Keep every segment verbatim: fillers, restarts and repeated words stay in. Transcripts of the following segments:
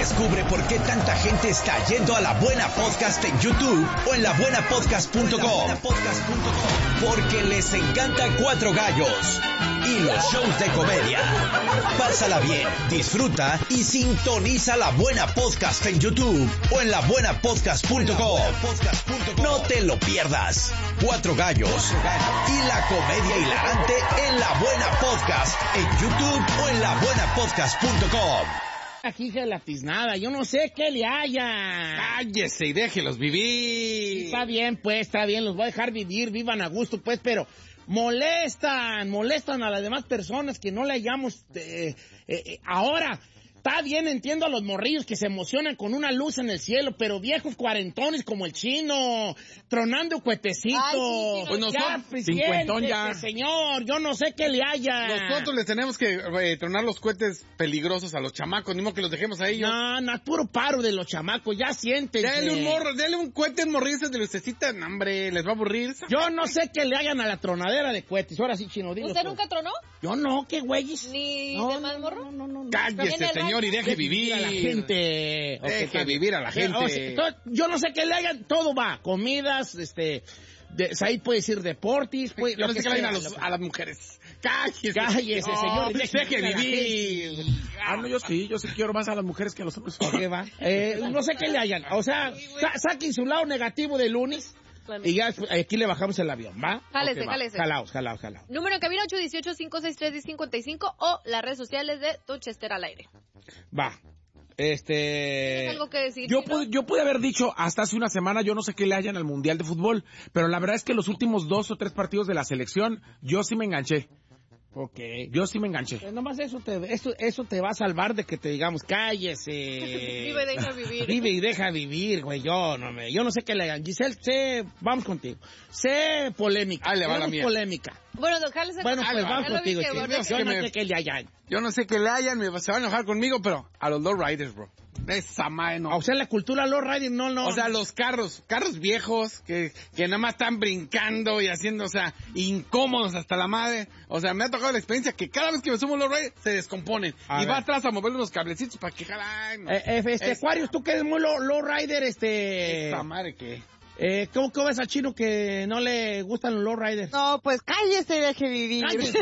Descubre por qué tanta gente está yendo a La Buena Podcast en YouTube o en la buena podcast punto com. Porque les encanta Cuatro Gallos y los shows de comedia. Pásala bien, disfruta y sintoniza La Buena Podcast en YouTube o en la buena podcast punto com. No te lo pierdas. Cuatro Gallos y la comedia hilarante en La Buena Podcast en YouTube o en la buena podcast punto com. Aquí la tiznada, yo no sé qué le haya. Cállese y déjelos vivir. Está bien, pues, está bien, los voy a dejar vivir, vivan a gusto, pues, pero molestan, molestan a las demás personas que no le hayamos... Eh, eh, eh, ahora, está bien, entiendo a los morrillos que se emocionan con una luz en el cielo, pero viejos cuarentones como el chino, tronando cuetecitos. Ay, sí, pues nosotros, ya, pues, cincuentón ya. Señor, yo no sé qué le haya. Nosotros les tenemos que eh, tronar los cohetes peligrosos a los chamacos, ni modo que los dejemos a ellos. No, no, es puro paro de los chamacos, ya siéntense. Dale un morro, dale un cohete en morrirse de lucecita, no, hombre, les va a aburrir. Yo no sé qué le hagan a la tronadera de cohetes, ahora sí, chino, digo. ¿Usted nunca tronó? Yo no, qué güeyes. ¿Ni no, del mal no, morro? No, no, no, no. Cállese, señor, y deje vivir a la gente. Deje vivir a la gente. O sea, todo, yo no sé qué le hagan, todo va. Comidas, este... De, Said puede decir deportes, puede, yo no lo sé que qué le sea, hagan a, los, a las mujeres. Cállese. Cállese, no, señor. Deje, deje vivir. Ah, no, yo sí, yo sí quiero más a las mujeres que a los hombres. ¿Por qué va? Eh, no sé qué le hayan. O sea, sa saquen su lado negativo de lunes y ya aquí le bajamos el avión, ¿va? Jálese, okay, va. jálese. Jalaos, jalaos, jalaos. Número en cabina ocho uno ocho, cinco seis tres, uno cinco cinco o las redes sociales de Tuchester al aire. Va. Este... ¿Tienes algo que decir? Yo pude, yo pude haber dicho hasta hace una semana, yo no sé qué le hayan al Mundial de Fútbol, pero la verdad es que los últimos dos o tres partidos de la selección, yo sí me enganché. Ok. Yo sí me enganché. Pues nomás eso te, eso, eso te va a salvar de que te digamos, cállese. Vive y deja vivir. Vive y deja vivir, güey. Yo no me, yo no sé qué le hagan. Giselle, sé, vamos contigo. Sé polémica. Ah, le va la mía. polémica. Bueno, jálese. Bueno, pues vamos contigo, que, chico. bueno, Yo que no me- sé qué le hayan. Yo no sé qué le hayan, me, se van a enojar conmigo, pero a los lowriders, bro. Esa madre no. O sea, la cultura low rider, no, no. O sea, los carros, carros viejos que, que nada más están brincando y haciendo, o sea, incómodos hasta la madre. O sea, me ha tocado la experiencia que cada vez que me sumo a los riders se descomponen. A y ver. va atrás a moverle unos cablecitos para que jalan. Eh, eh, este, Es- Aquarius, tú que eres muy low, low rider, este... Esa madre que... Eh, ¿cómo, ¿Cómo ves al chino que no le gustan los low riders? No, pues cállese y deje vivir. Cállese.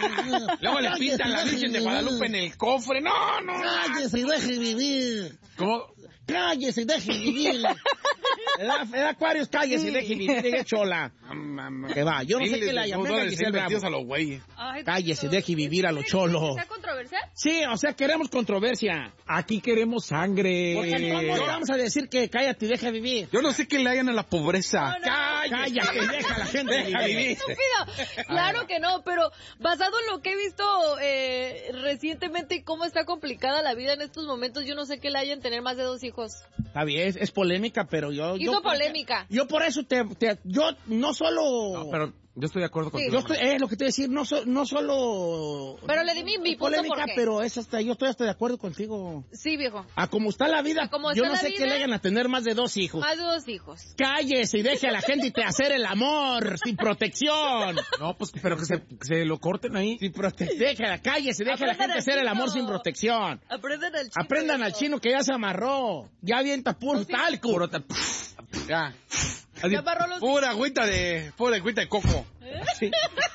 Luego le pintan la Virgen de Guadalupe en el cofre. No, no, no. Cállese y deje vivir. ¿Cómo? Cállese y deje vivir. ¿Verdad, ¿verdad, Aquarius? Cállese y deje vivir. Deje chola. Que va, yo no sé Miles qué le de hayan. Venga, dólares Giselle, invertidos bravo. a los güeyes. Ay, Cállese, Dios. deje vivir a lo cholo. ¿Está controversial? Sí, o sea, queremos controversia. Aquí queremos sangre. Porque entonces yo- vamos a decir que cállate y deja vivir. Yo no sé qué le hayan a la pobreza. No, no. Cállate y deja a la gente Deja vivir. vivir. Estúpido. Claro que no, pero basado en lo que he visto eh, recientemente y cómo está complicada la vida en estos momentos, yo no sé qué le hayan tener más de dos hijos. Está bien, es, es polémica, pero yo... Hizo yo por- polémica. Yo por eso te... te- yo no solo... No, pero yo estoy de acuerdo Sí. contigo. Yo estoy, eh, lo que te voy a decir, no, so- no solo... Pero le di mi- mi es punto polémica, por qué. pero es hasta, yo estoy hasta de acuerdo contigo. Sí, viejo. A como está la vida, A como yo está no la sé vida. qué le hagan a tener más de dos hijos. Más de dos hijos. Cállese y deje a la gente te hacer el amor, sin protección. No, pues, pero que se, que se lo corten ahí. Sin protección. Déjala, cállese, deje a la Aprendan gente al hacer el amor chino. sin protección. Aprendan al chino. Aprendan al viejo. chino que ya se amarró. Ya avienta puro talco. Puro tal- Ya. Ya amarró los... Pura agüita de, pura agüita de coco. Sí,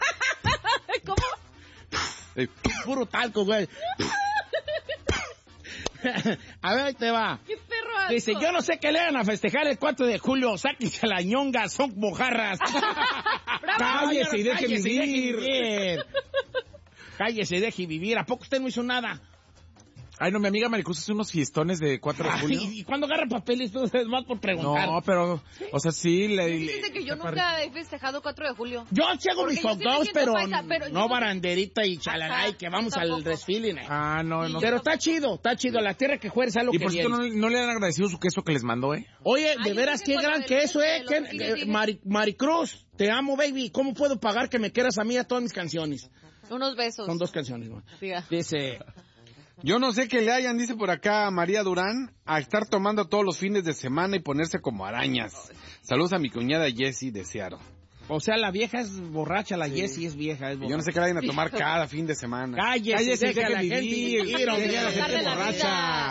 ¿Cómo? Eh, puro talco, güey. A ver, ahí te va. ¿Qué perro asco? Dice, yo no sé qué le hagan a festejar el cuatro de julio. Sáquense la ñonga, son mojarras. Cállese y deje cállese y deje vivir. Cállese y deje vivir. ¿A poco usted no hizo nada? Ay, no, mi amiga Maricruz hace unos fiestones de cuatro de julio. Ay, ¿y cuándo agarra papeles? Tú es más por preguntar. No, pero, o sea, sí, le... Fíjate le- que yo le- nunca he festejado cuatro de julio. Yo sí hago Porque mis yo hot sí me dogs, siento pero, paisa, pero no yo- baranderita y chalala Ajá, y que vamos yo al tampoco. desfile. ¿no? Ah, no, no. Pero está chido, está chido. La tierra que juegues algo Y que por cierto, vienes. no, no le han agradecido su queso que les mandó, ¿eh? Oye, Ay, de yo veras, sé qué que gran cuando queso, el ¿eh? de ¿Qué- los qué- Philippines. Mari- Maricruz, te amo, baby. ¿Cómo puedo pagar que me quieras a mí a todas mis canciones? Unos besos. Son dos canciones, ¿no? Diga. Dice, Yo no sé qué le hayan, dice por acá María Durán, a estar tomando todos los fines de semana y ponerse como arañas. Saludos a mi cuñada Jessie de Seattle. o sea, la vieja es borracha, la Jessie es vieja. Es Y borracha. yo no sé qué le hayan a tomar cada fin de semana. Cállese, Cállese, deja a la deje gente vivir. vivir, hombre, Deje a la a la gente gente borracha. borracha.